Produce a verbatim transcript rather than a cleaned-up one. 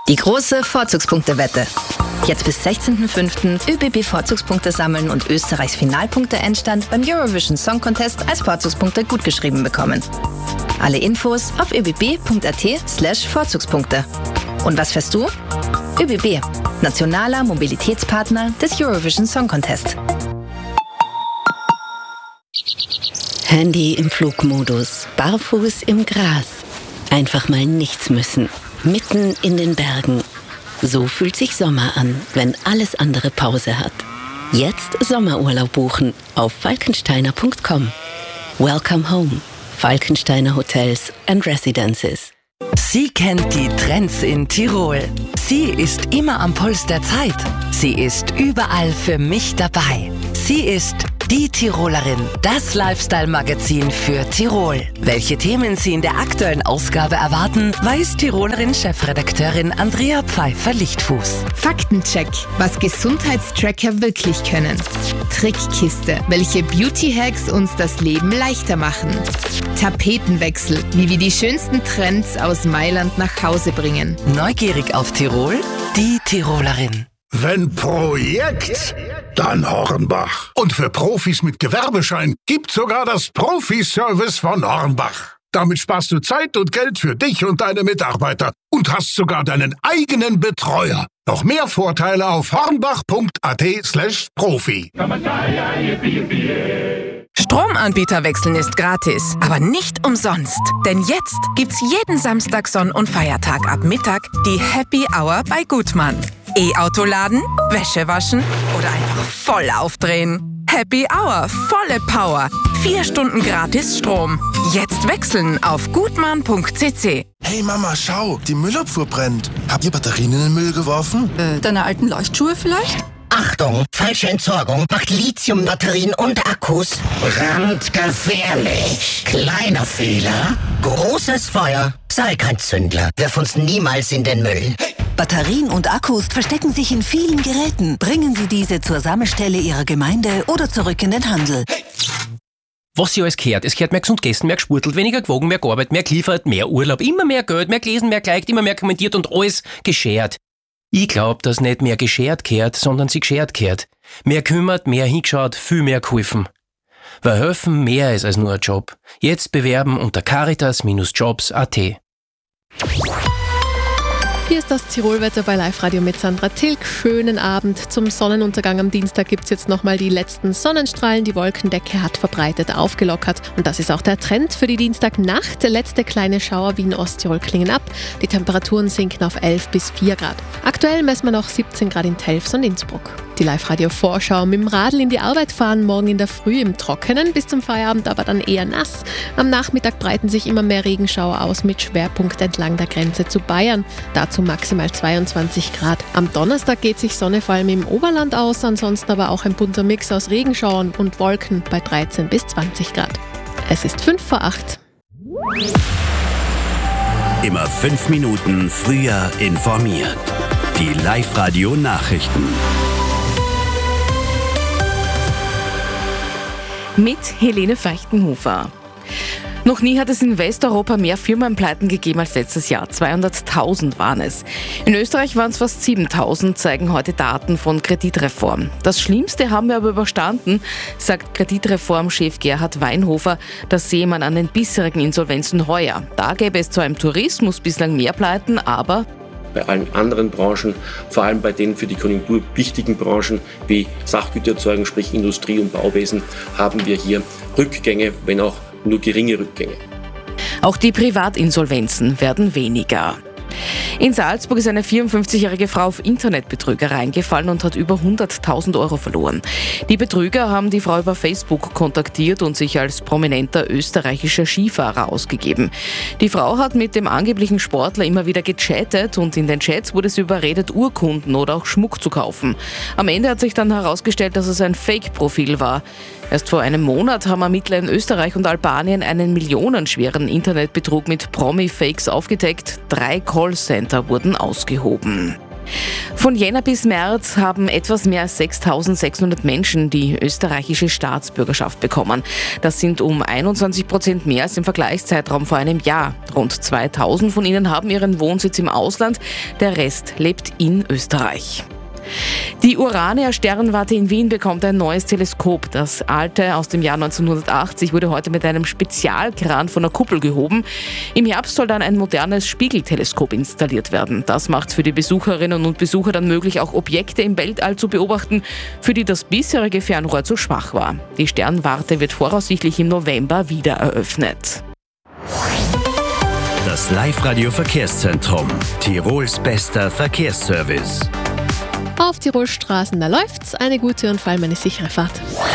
Die große Vorzugspunktewette. Jetzt bis sechzehnten fünften ÖBB-Vorzugspunkte sammeln und Österreichs Finalpunkte-Endstand beim Eurovision Song Contest als Vorzugspunkte gutgeschrieben bekommen. Alle Infos auf öbb.at slash Vorzugspunkte. Und was fährst du? ÖBB, nationaler Mobilitätspartner des Eurovision Song Contest. Handy im Flugmodus, barfuß im Gras. Einfach mal nichts müssen. Mitten in den Bergen. So fühlt sich Sommer an, wenn alles andere Pause hat. Jetzt Sommerurlaub buchen auf falkensteiner punkt com. Welcome home. Falkensteiner Hotels and Residences. Sie kennt die Trends in Tirol. Sie ist immer am Puls der Zeit. Sie ist überall für mich dabei. Sie ist die Tirolerin, das Lifestyle-Magazin für Tirol. Welche Themen Sie in der aktuellen Ausgabe erwarten, weiß Tirolerin-Chefredakteurin Andrea Pfeiffer-Lichtfuß. Faktencheck, was Gesundheitstracker wirklich können. Trickkiste, welche Beauty-Hacks uns das Leben leichter machen. Tapetenwechsel, wie wir die schönsten Trends aus Mailand nach Hause bringen. Neugierig auf Tirol? Die Tirolerin. Wenn Projekt, dann Hornbach. Und für Profis mit Gewerbeschein gibt sogar das Profi-Service von Hornbach. Damit sparst du Zeit und Geld für dich und deine Mitarbeiter und hast sogar deinen eigenen Betreuer. Noch mehr Vorteile auf hornbach.at slash Profi. Stromanbieter wechseln ist gratis, aber nicht umsonst. Denn jetzt gibt's jeden Samstag, Sonn- und Feiertag ab Mittag die Happy Hour bei Gutmann. E-Auto laden, Wäsche waschen oder einfach voll aufdrehen. Happy Hour, volle Power. Vier Stunden gratis Strom. Jetzt wechseln auf gutmann punkt c c. Hey Mama, schau, die Müllabfuhr brennt. Habt ihr Batterien in den Müll geworfen? Äh, deine alten Leuchtschuhe vielleicht? Achtung, falsche Entsorgung macht Lithiumbatterien und Akkus brandgefährlich. Kleiner Fehler, großes Feuer. Sei kein Zündler, wirf uns niemals in den Müll. Batterien und Akkus verstecken sich in vielen Geräten. Bringen Sie diese zur Sammelstelle Ihrer Gemeinde oder zurück in den Handel. Was sie alles gehört. Es gehört mehr gesund gegessen, mehr gespurtelt, weniger gewogen, mehr gearbeitet, mehr geliefert, mehr Urlaub, immer mehr Geld, mehr gelesen, mehr geliked, immer mehr kommentiert und alles geschert. Ich glaub, dass nicht mehr geschert gehört, sondern sie geschert gehört. Mehr kümmert, mehr hingeschaut, viel mehr geholfen. Weil helfen mehr ist als nur ein Job. Jetzt bewerben unter caritas Jobs punkt at. Hier ist das Tirolwetter bei Live-Radio mit Sandra Tilg. Schönen Abend. Zum Sonnenuntergang am Dienstag gibt es jetzt nochmal die letzten Sonnenstrahlen. Die Wolkendecke hat verbreitet aufgelockert. Und das ist auch der Trend für die Dienstagnacht. Letzte kleine Schauer wie in Osttirol klingen ab. Die Temperaturen sinken auf elf bis vier Grad. Aktuell messen wir noch siebzehn Grad in Telfs und Innsbruck. Die Live-Radio-Vorschau: mit dem Radl in die Arbeit fahren, morgen in der Früh im Trockenen, bis zum Feierabend aber dann eher nass. Am Nachmittag breiten sich immer mehr Regenschauer aus mit Schwerpunkt entlang der Grenze zu Bayern. Dazu maximal zweiundzwanzig Grad. Am Donnerstag geht sich Sonne vor allem im Oberland aus, ansonsten aber auch ein bunter Mix aus Regenschauern und Wolken bei dreizehn bis zwanzig Grad. Es ist fünf vor acht. Immer fünf Minuten früher informiert. Die Live-Radio-Nachrichten. Mit Helene Feichtenhofer. Noch nie hat es in Westeuropa mehr Firmenpleiten gegeben als letztes Jahr. zweihunderttausend waren es. In Österreich waren es fast siebentausend, zeigen heute Daten von Kreditreform. Das Schlimmste haben wir aber überstanden, sagt Kreditreformchef Gerhard Weinhofer. Das sehe man an den bisherigen Insolvenzen heuer. Da gäbe es zwar im Tourismus bislang mehr Pleiten, aber bei allen anderen Branchen, vor allem bei den für die Konjunktur wichtigen Branchen wie Sachgütererzeugung, sprich Industrie und Bauwesen, haben wir hier Rückgänge, wenn auch nur geringe Rückgänge. Auch die Privatinsolvenzen werden weniger. In Salzburg ist eine vierundfünfzigjährige Frau auf Internetbetrüger reingefallen und hat über hunderttausend Euro verloren. Die Betrüger haben die Frau über Facebook kontaktiert und sich als prominenter österreichischer Skifahrer ausgegeben. Die Frau hat mit dem angeblichen Sportler immer wieder gechattet und in den Chats wurde sie überredet, Urkunden oder auch Schmuck zu kaufen. Am Ende hat sich dann herausgestellt, dass es ein Fake-Profil war. Erst vor einem Monat haben Ermittler in Österreich und Albanien einen millionenschweren Internetbetrug mit Promi-Fakes aufgedeckt. Drei Callcenter wurden ausgehoben. Von Jänner bis März haben etwas mehr als sechstausendsechshundert Menschen die österreichische Staatsbürgerschaft bekommen. Das sind um einundzwanzig Prozent mehr als im Vergleichszeitraum vor einem Jahr. Rund zweitausend von ihnen haben ihren Wohnsitz im Ausland, der Rest lebt in Österreich. Die Urania-Sternwarte in Wien bekommt ein neues Teleskop. Das alte aus dem Jahr neunzehnhundertachtzig wurde heute mit einem Spezialkran von der Kuppel gehoben. Im Herbst soll dann ein modernes Spiegelteleskop installiert werden. Das macht es für die Besucherinnen und Besucher dann möglich, auch Objekte im Weltall zu beobachten, für die das bisherige Fernrohr zu schwach war. Die Sternwarte wird voraussichtlich im November wieder eröffnet. Das Live-Radio-Verkehrszentrum. Tirols bester Verkehrsservice. Auf Tirol Straßen, da läuft's. Eine gute und vor allem eine sichere Fahrt.